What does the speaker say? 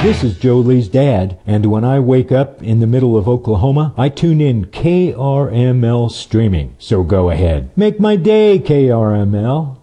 This is Joe Lee's dad, and when I wake up in the middle of Oklahoma, I tune in KRML streaming. So go ahead. Make my day, KRML.